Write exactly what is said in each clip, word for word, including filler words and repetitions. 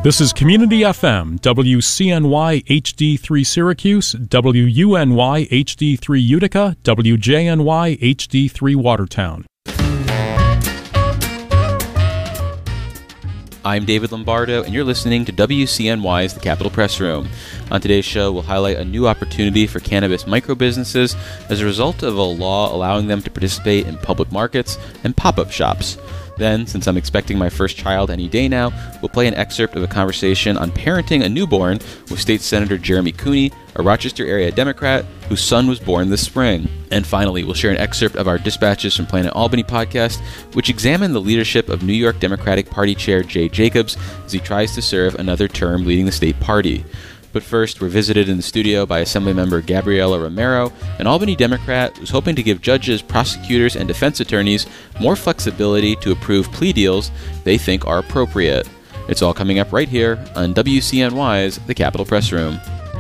This is Community F M, W C N Y H D three Syracuse, W U N Y H D three Utica, W J N Y H D three Watertown. I'm David Lombardo, and you're listening to W C N Y's The Capitol Press Room. On today's show, we'll highlight a new opportunity for cannabis microbusinesses as a result of a law allowing them to participate in public markets and pop-up shops. Then, since I'm expecting my first child any day now, we'll play an excerpt of a conversation on parenting a newborn with State Senator Jeremy Cooney, a Rochester area Democrat whose son was born this spring. And finally, we'll share an excerpt of our Dispatches from Planet Albany podcast, which examined the leadership of New York Democratic Party Chair Jay Jacobs as he tries to serve another term leading the state party. But first, we're visited in the studio by Assemblymember Gabriela Romero, an Albany Democrat who's hoping to give judges, prosecutors, and defense attorneys more flexibility to approve plea deals they think are appropriate. It's all coming up right here on W C N Y's The Capitol Press Room.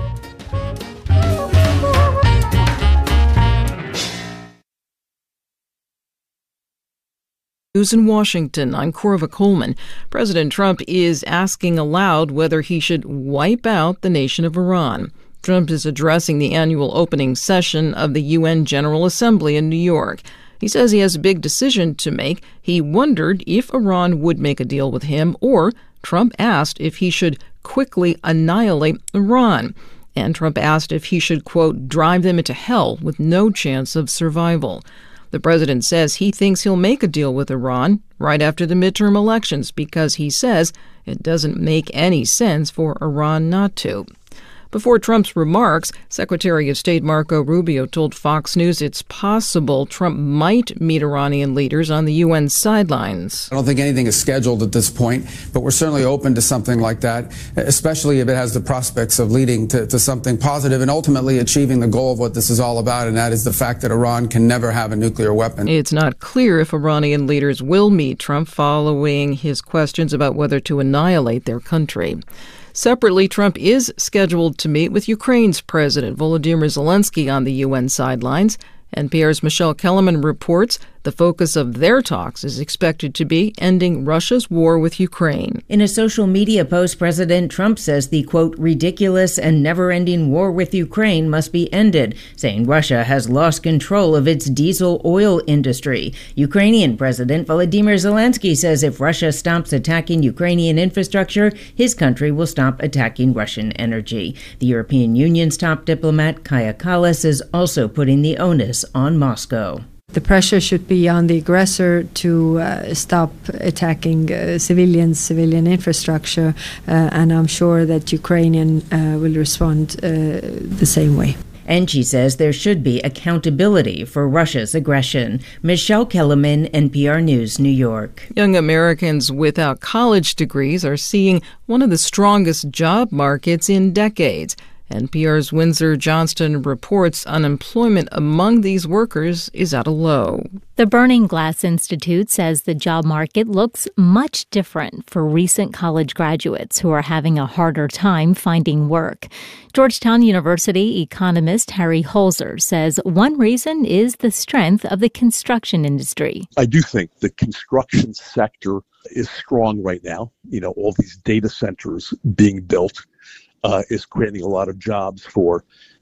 News in Washington, I'm Corva Coleman. President Trump is asking aloud whether he should wipe out the nation of Iran. Trump is addressing the annual opening session of the U N General Assembly in New York. He says he has a big decision to make. He wondered if Iran would make a deal with him, or Trump asked if he should quickly annihilate Iran. And Trump asked if he should, quote, drive them into hell with no chance of survival. The president says he thinks he'll make a deal with Iran right after the midterm elections because he says it doesn't make any sense for Iran not to. Before Trump's remarks, Secretary of State Marco Rubio told Fox News it's possible Trump might meet Iranian leaders on the U N sidelines. I don't think anything is scheduled at this point, but we're certainly open to something like that, especially if it has the prospects of leading to, to something positive and ultimately achieving the goal of what this is all about, and that is the fact that Iran can never have a nuclear weapon. It's not clear if Iranian leaders will meet Trump following his questions about whether to annihilate their country. Separately, Trump is scheduled to meet with Ukraine's President Volodymyr Zelensky on the U N sidelines. N P R's Michelle Kellerman reports the focus of their talks is expected to be ending Russia's war with Ukraine. In a social media post, President Trump says the, quote, ridiculous and never-ending war with Ukraine must be ended, saying Russia has lost control of its diesel oil industry. Ukrainian President Volodymyr Zelensky says if Russia stops attacking Ukrainian infrastructure, his country will stop attacking Russian energy. The European Union's top diplomat, Kaja Kallas, is also putting the onus on Moscow. The pressure should be on the aggressor to uh, stop attacking uh, civilians, civilian infrastructure, uh, and I'm sure that Ukrainian uh, will respond uh, the same way. And she says there should be accountability for Russia's aggression. Michelle Kellerman, N P R News, New York. Young Americans without college degrees are seeing one of the strongest job markets in decades. N P R's Windsor Johnston reports unemployment among these workers is at a low. The Burning Glass Institute says the job market looks much different for recent college graduates who are having a harder time finding work. Georgetown University economist Harry Holzer says one reason is the strength of the construction industry. I do think the construction sector is strong right now. You know, all these data centers being built Uh, is creating a lot of jobs for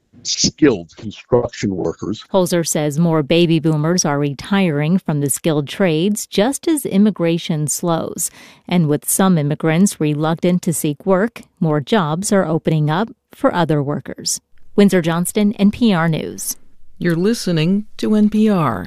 skilled construction workers. Holzer says more baby boomers are retiring from the skilled trades just as immigration slows. And with some immigrants reluctant to seek work, more jobs are opening up for other workers. Windsor Johnston, N P R News. You're listening to N P R.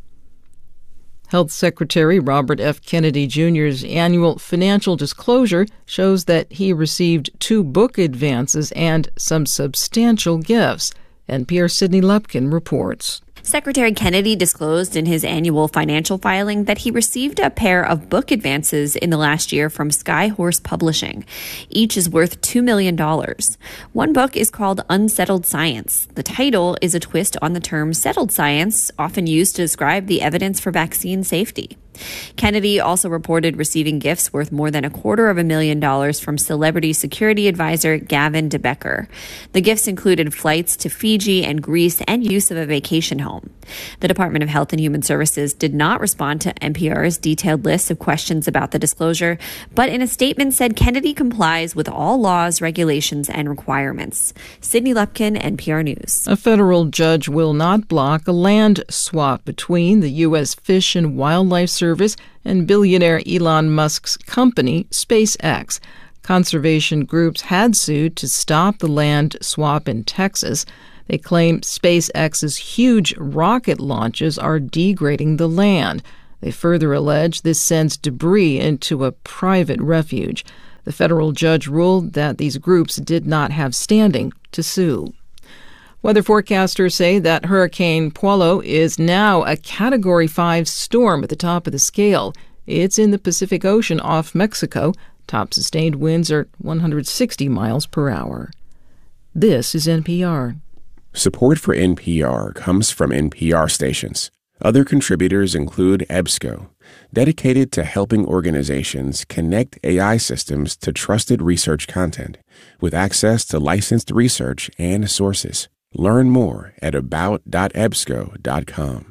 Health Secretary Robert F. Kennedy Junior's annual financial disclosure shows that he received two book advances and some substantial gifts. N P R Sydney Lepkin reports. Secretary Kennedy disclosed in his annual financial filing that he received a pair of book advances in the last year from Skyhorse Publishing. Each is worth two million dollars. One book is called Unsettled Science. The title is a twist on the term settled science, often used to describe the evidence for vaccine safety. Kennedy also reported receiving gifts worth more than a quarter of a million dollars from celebrity security advisor Gavin de Becker. The gifts included flights to Fiji and Greece and use of a vacation home. The Department of Health and Human Services did not respond to N P R's detailed list of questions about the disclosure, but in a statement said Kennedy complies with all laws, regulations, and requirements. Sydney Lupkin, N P R News. A federal judge will not block a land swap between the U S Fish and Wildlife Service and billionaire Elon Musk's company, SpaceX. Conservation groups had sued to stop the land swap in Texas. They claim SpaceX's huge rocket launches are degrading the land. They further allege this sends debris into a private refuge. The federal judge ruled that these groups did not have standing to sue. Weather forecasters say that Hurricane Paulo is now a Category five storm at the top of the scale. It's in the Pacific Ocean off Mexico. Top sustained winds are one hundred sixty miles per hour. This is N P R. Support for N P R comes from N P R stations. Other contributors include EBSCO, dedicated to helping organizations connect A I systems to trusted research content with access to licensed research and sources. Learn more at about dot ebsco dot com.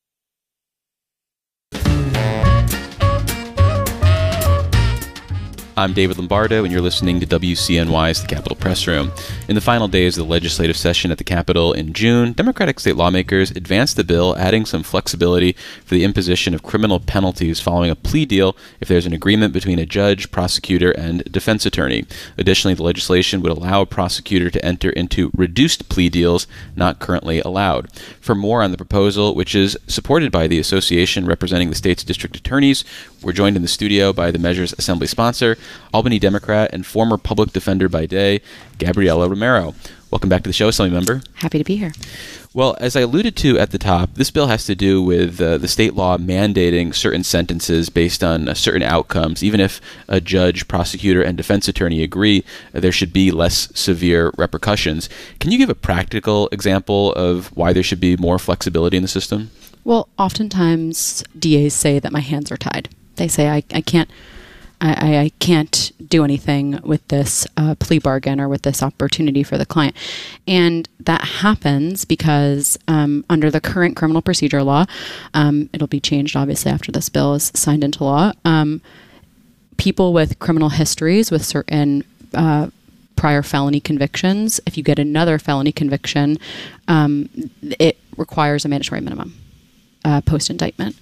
I'm David Lombardo, and you're listening to W C N Y's The Capitol Press Room. In the final days of the legislative session at the Capitol in June, Democratic state lawmakers advanced the bill adding some flexibility for the imposition of criminal penalties following a plea deal if there's an agreement between a judge, prosecutor, and defense attorney. Additionally, the legislation would allow a prosecutor to enter into reduced plea deals not currently allowed. For more on the proposal, which is supported by the association representing the state's district attorneys, we're joined in the studio by the measure's assembly sponsor, Albany Democrat and former public defender by day, Gabriela Romero. Welcome back to the show, Assembly Member. Happy to be here. Well, as I alluded to at the top, this bill has to do with uh, the state law mandating certain sentences based on uh, certain outcomes. Even if a judge, prosecutor, and defense attorney agree, uh, there should be less severe repercussions. Can you give a practical example of why there should be more flexibility in the system? Well, oftentimes D As say that my hands are tied. They say I, I can't I, I can't do anything with this uh, plea bargain or with this opportunity for the client. And that happens because um, under the current criminal procedure law, um, it'll be changed obviously after this bill is signed into law, um, people with criminal histories with certain uh, prior felony convictions, if you get another felony conviction, um, it requires a mandatory minimum uh, post-indictment.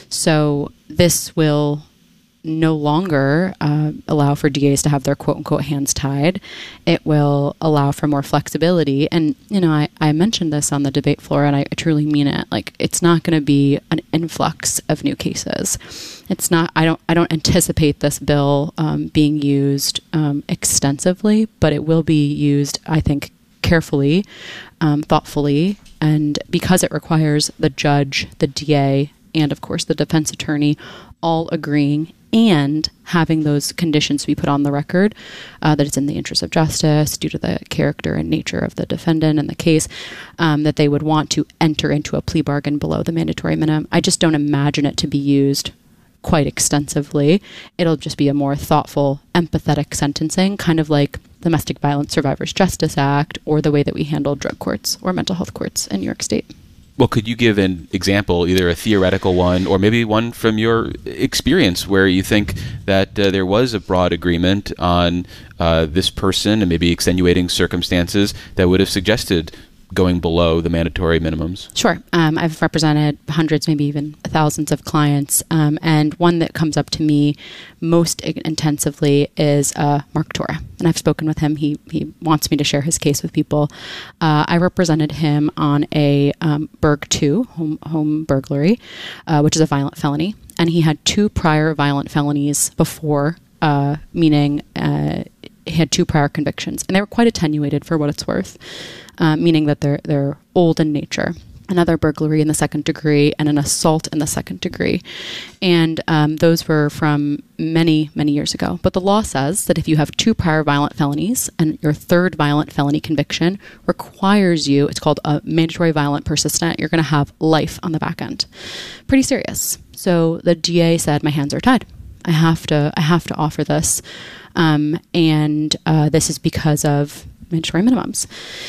So this will no longer uh, allow for D As to have their quote-unquote hands tied. It will allow for more flexibility. And, you know, I, I mentioned this on the debate floor, and I truly mean it. Like, it's not going to be an influx of new cases. It's not, I don't I don't anticipate this bill um, being used um, extensively, but it will be used, I think, carefully, um, thoughtfully, and because it requires the judge, the D A, and, of course, the defense attorney all agreeing and having those conditions be put on the record, uh, that it's in the interest of justice due to the character and nature of the defendant and the case, um, that they would want to enter into a plea bargain below the mandatory minimum. I just don't imagine it to be used quite extensively. It'll just be a more thoughtful, empathetic sentencing, kind of like the Domestic Violence Survivors Justice Act or the way that we handle drug courts or mental health courts in New York State. Well, could you give an example, either a theoretical one or maybe one from your experience where you think that uh, there was a broad agreement on uh, this person and maybe extenuating circumstances that would have suggested going below the mandatory minimums? Sure. Um, I've represented hundreds, maybe even thousands of clients. Um, and one that comes up to me most intensively is uh, Mark Tora. And I've spoken with him. He he wants me to share his case with people. Uh, I represented him on a um, Burg two, home, home burglary, uh, which is a violent felony. And he had two prior violent felonies before, uh, meaning uh, he had two prior convictions. And they were quite attenuated for what it's worth. Uh, meaning that they're they're old in nature. another burglary in the second degree, and an assault in the second degree. And um, those were from many, many years ago. But the law says that if you have two prior violent felonies and your third violent felony conviction requires you, it's called a mandatory violent persistent, you're going to have life on the back end. Pretty serious. So the D A said, my hands are tied. I have to, I have to offer this. Um, and uh, this is because of mandatory minimums.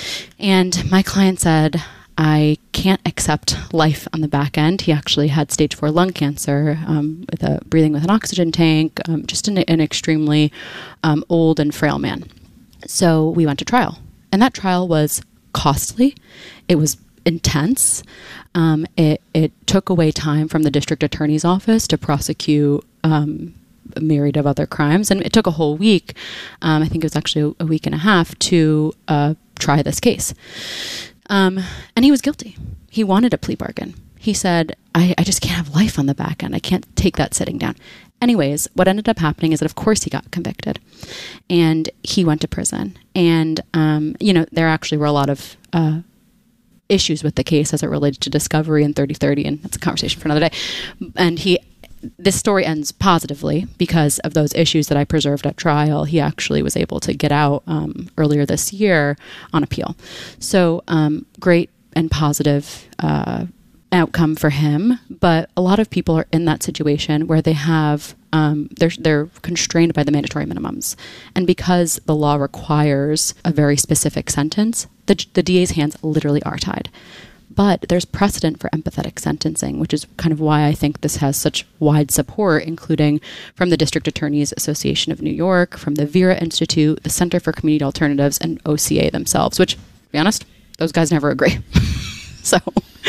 And my client said, I can't accept life on the back end. He actually had stage four lung cancer, um, with a breathing with an oxygen tank, um, just an, an extremely um, old and frail man. So we went to trial, and that trial was costly. It was intense. Um, it, it took away time from the district attorney's office to prosecute um, a myriad of other crimes, and it took a whole week. Um, I think it was actually a, a week and a half to uh, try this case. Um, and he was guilty. He wanted a plea bargain. He said, I, I just can't have life on the back end. I can't take that sitting down. Anyways, what ended up happening is that, of course, he got convicted. And he went to prison. And, um, you know, there actually were a lot of uh, issues with the case as it related to discovery and thirty thirty, and that's a conversation for another day. And he... This story ends positively because of those issues that I preserved at trial. He actually was able to get out um, earlier this year on appeal. So um, great and positive uh, outcome for him. But a lot of people are in that situation where they have um, they're they're constrained by the mandatory minimums, and because the law requires a very specific sentence, the the D A's hands literally are tied. But there's precedent for empathetic sentencing, which is kind of why I think this has such wide support, including from the District Attorneys Association of New York, from the Vera Institute, the Center for Community Alternatives, and O C A themselves, which, to be honest, those guys never agree. So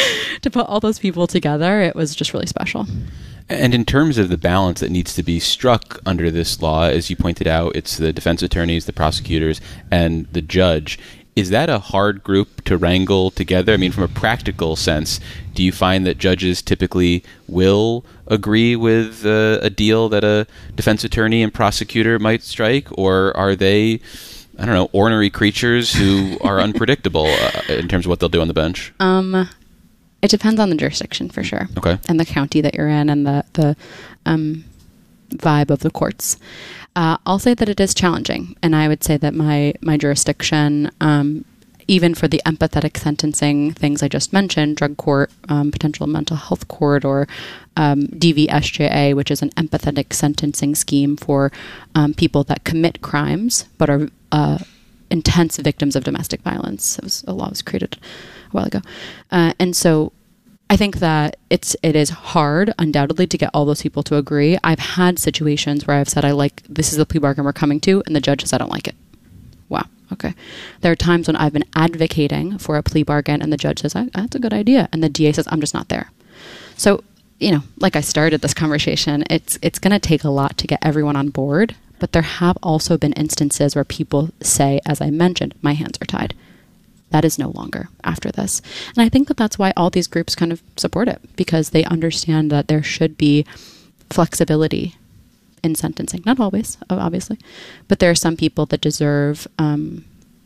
to put all those people together, it was just really special. And in terms of the balance that needs to be struck under this law, as you pointed out, it's the defense attorneys, the prosecutors, and the judge. Is that a hard group to wrangle together? I mean, from a practical sense, do you find that judges typically will agree with uh, a deal that a defense attorney and prosecutor might strike? Or are they, I don't know, ornery creatures who are unpredictable uh, in terms of what they'll do on the bench? Um, it depends on the jurisdiction, for sure. Okay. And the county that you're in and the, the um, vibe of the courts. Uh, I'll say that it is challenging, and I would say that my my jurisdiction, um, even for the empathetic sentencing things I just mentioned, drug court, um, potential mental health court, or um, D V S J A, which is an empathetic sentencing scheme for um, people that commit crimes but are uh, intense victims of domestic violence. It was, a law was created a while ago, uh, and so I think that it's it is hard, undoubtedly, to get all those people to agree. I've had situations where I've said, I like, this is the plea bargain we're coming to, and the judge says, I don't like it. Wow, okay. There are times when I've been advocating for a plea bargain, and the judge says, that's a good idea, and the D A says, I'm just not there. So, you know, like I started this conversation, it's it's going to take a lot to get everyone on board, but there have also been instances where people say, as I mentioned, my hands are tied. That is no longer after this. And I think that that's why all these groups kind of support it, because they understand that there should be flexibility in sentencing. Not always, obviously, but there are some people that deserve um,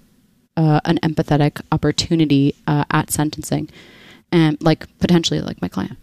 uh, an empathetic opportunity uh, at sentencing, and like potentially like my client.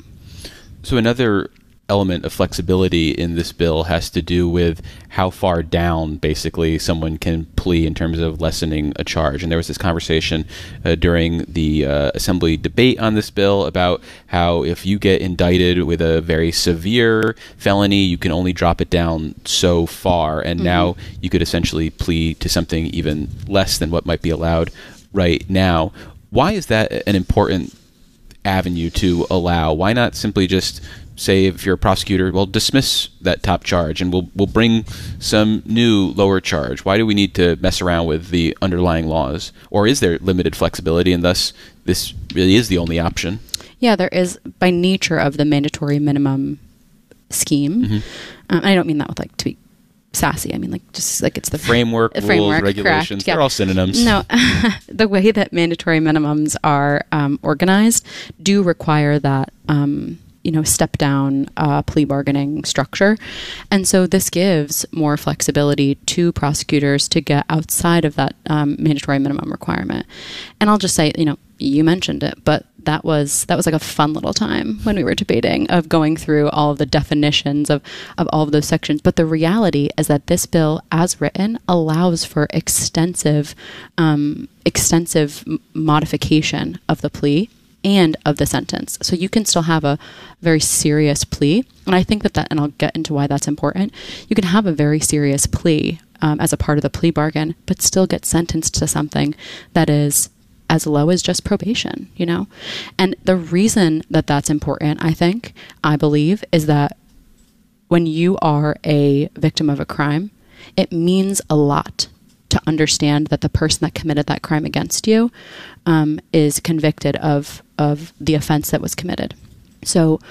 So another element of flexibility in this bill has to do with how far down basically someone can plea in terms of lessening a charge. And there was this conversation uh, during the uh, assembly debate on this bill about how if you get indicted with a very severe felony, you can only drop it down so far. And mm-hmm. now you could essentially plead to something even less than what might be allowed right now. Why is that an important avenue to allow? Why not simply just say, if you're a prosecutor, well, dismiss that top charge and we'll we'll bring some new lower charge? Why do we need to mess around with the underlying laws? Or is there limited flexibility, and thus this really is the only option? Yeah, there is, by nature of the mandatory minimum scheme. Mm-hmm. Um, I don't mean that with like to be sassy. I mean like just like it's the framework, rules, framework, regulations. Correct, yeah. They're all synonyms. No, the way that mandatory minimums are um, organized do require that um, you know, step down uh, plea bargaining structure. And so this gives more flexibility to prosecutors to get outside of that um, mandatory minimum requirement. And I'll just say, you know, you mentioned it, but that was that was like a fun little time when we were debating, of going through all of the definitions of, of all of those sections. But the reality is that this bill, as written, allows for extensive, um, extensive modification of the plea and of the sentence. So you can still have a very serious plea. And I think that that, and I'll get into why that's important, you can have a very serious plea um, as a part of the plea bargain, but still get sentenced to something that is as low as just probation, you know? And the reason that that's important, I think, I believe, is that when you are a victim of a crime, it means a lot to understand that the person that committed that crime against you um, is convicted of, of the offense that was committed. So,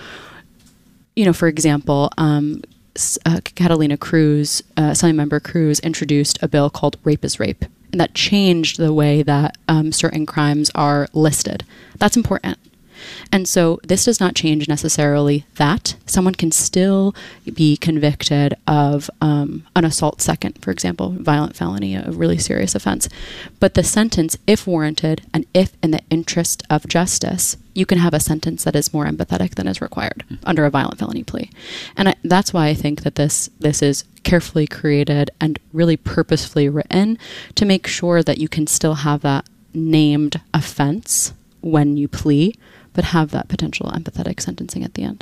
you know, for example, um, uh, Catalina Cruz, uh, Assemblymember Cruz, introduced a bill called Rape is Rape. And that changed the way that um, certain crimes are listed. That's important. And so this does not change necessarily that. Someone can still be convicted of um, an assault second, for example, violent felony, a really serious offense. But the sentence, if warranted, and if in the interest of justice, you can have a sentence that is more empathetic than is required mm-hmm. under a violent felony plea. And I, that's why I think that this this is carefully created and really purposefully written to make sure that you can still have that named offense when you plea, but have that potential empathetic sentencing at the end.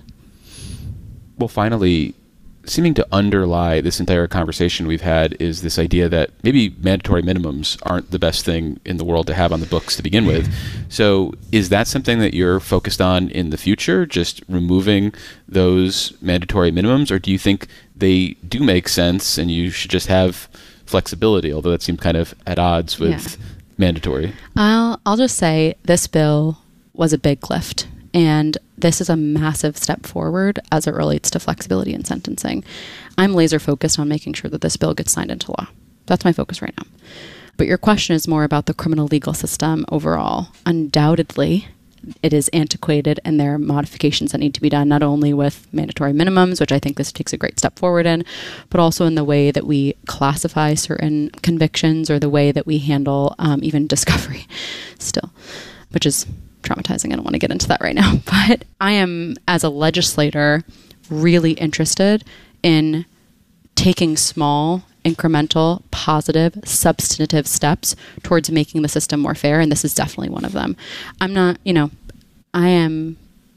Well, finally, seeming to underlie this entire conversation we've had is this idea that maybe mandatory minimums aren't the best thing in the world to have on the books to begin with. So is that something that you're focused on in the future, just removing those mandatory minimums, or do you think they do make sense and you should just have flexibility, although that seems kind of at odds with yeah. mandatory? I'll, I'll just say this bill was a big lift. And this is a massive step forward as it relates to flexibility in sentencing. I'm laser focused on making sure that this bill gets signed into law. That's my focus right now. But your question is more about the criminal legal system overall. Undoubtedly, it is antiquated, and there are modifications that need to be done, not only with mandatory minimums, which I think this takes a great step forward in, but also in the way that we classify certain convictions or the way that we handle um, even discovery still, which is traumatizing. I don't want to get into that right now. But I am, as a legislator, really interested in taking small, incremental, positive, substantive steps towards making the system more fair. And this is definitely one of them. I'm not, you know, I am,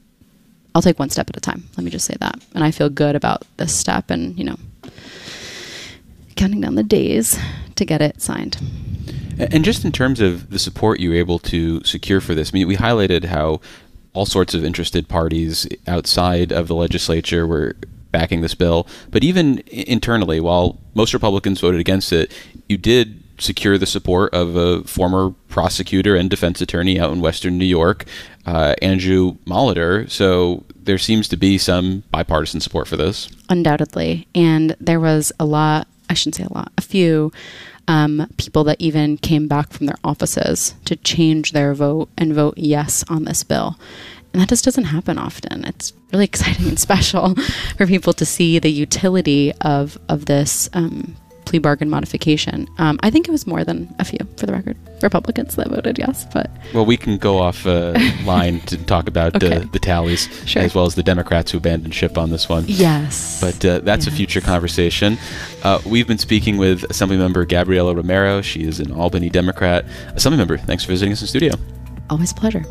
I'll take one step at a time. Let me just say that. And I feel good about this step and, you know, counting down the days to get it signed. And just in terms of the support you were able to secure for this, I mean, we highlighted how all sorts of interested parties outside of the legislature were backing this bill. But even internally, while most Republicans voted against it, you did secure the support of a former prosecutor and defense attorney out in Western New York, uh, Andrew Molitor. So there seems to be some bipartisan support for this. Undoubtedly. And there was a lot, I shouldn't say a lot, a few Um, people that even came back from their offices to change their vote and vote yes on this bill. And that just doesn't happen often. It's really exciting and special for people to see the utility of, of this um, plea bargain modification. Um, I think it was more than a few, for the record, Republicans that voted yes. But well, we can go off uh, line to talk about okay. uh, the tallies, sure. as well as the Democrats who abandoned ship on this one. Yes. But uh, that's yes. a future conversation. Uh, we've been speaking with Assemblymember Gabriela Romero. She is an Albany Democrat. Assemblymember, thanks for visiting us in studio. Always a pleasure.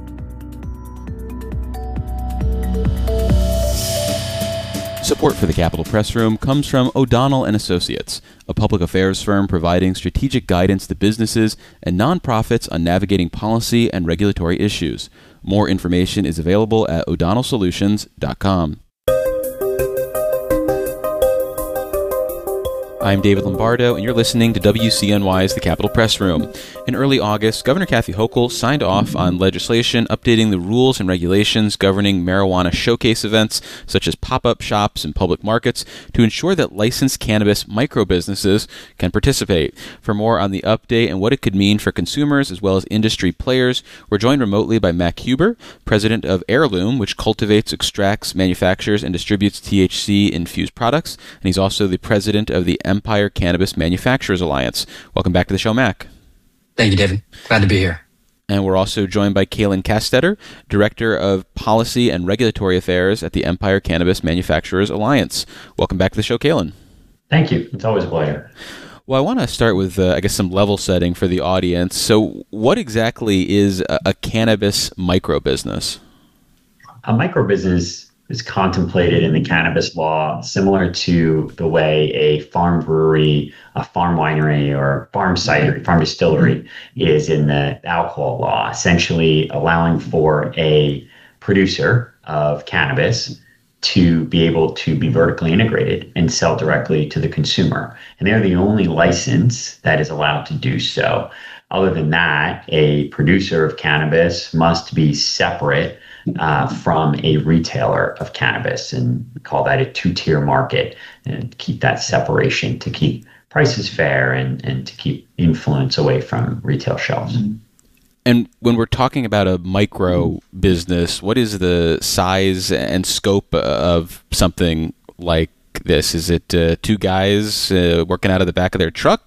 Support for the Capitol Press Room comes from O'Donnell and Associates, a public affairs firm providing strategic guidance to businesses and nonprofits on navigating policy and regulatory issues. More information is available at o'donnell solutions dot com. I'm David Lombardo, and you're listening to W C N Y's The Capitol Press Room. In early August, Governor Kathy Hochul signed off on legislation updating the rules and regulations governing marijuana showcase events, such as pop-up shops and public markets, to ensure that licensed cannabis micro-businesses can participate. For more on the update and what it could mean for consumers as well as industry players, we're joined remotely by Mac Huber, president of Heirloom, which cultivates, extracts, manufactures, and distributes T H C-infused products, and he's also the president of the Empire Cannabis Manufacturers Alliance. Welcome back to the show, Mac. Thank you, David. Glad to be here. And we're also joined by Kaylin Castetter, Director of Policy and Regulatory Affairs at the Empire Cannabis Manufacturers Alliance. Welcome back to the show, Kaylin. Thank you. It's always a pleasure. Well, I want to start with, uh, I guess, some level setting for the audience. So what exactly is a, a cannabis microbusiness? A microbusiness is contemplated in the cannabis law similar to the way a farm brewery, a farm winery, or farm cidery, farm distillery is in the alcohol law, essentially allowing for a producer of cannabis to be able to be vertically integrated and sell directly to the consumer. And they're the only license that is allowed to do so. Other than that, a producer of cannabis must be separate Uh, from a retailer of cannabis, and we call that a two-tier market, and keep that separation to keep prices fair and, and to keep influence away from retail shelves. And when we're talking about a micro business, what is the size and scope of something like this? Is it uh, two guys uh, working out of the back of their truck,